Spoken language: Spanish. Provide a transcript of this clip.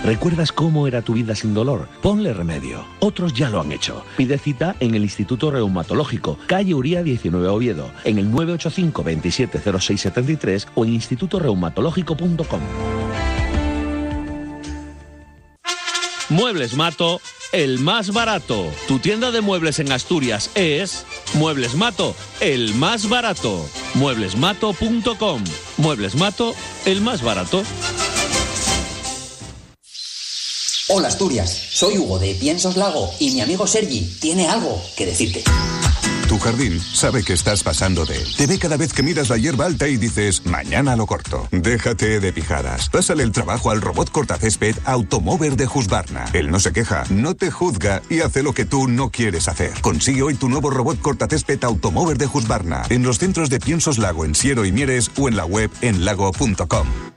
¿Recuerdas cómo era tu vida sin dolor? Ponle remedio. Otros ya lo han hecho. Pide cita en el Instituto Reumatológico, calle Uría 19 Oviedo, en el 985 27 06 73 o en institutoreumatológico.com. Muebles Mato, el más barato. Tu tienda de muebles en Asturias es Muebles Mato, el más barato. Mueblesmato.com. Muebles Mato, el más barato. Hola Asturias, soy Hugo de Piensos Lago y mi amigo Sergi tiene algo que decirte. Tu jardín sabe que estás pasando de él. Te ve cada vez que miras la hierba alta y dices, mañana lo corto. Déjate de pijadas. Pásale el trabajo al robot cortacésped Automover de Husqvarna. Él no se queja, no te juzga y hace lo que tú no quieres hacer. Consigue hoy tu nuevo robot cortacésped Automover de Husqvarna en los centros de Piensos Lago en Siero y Mieres o en la web en lago.com.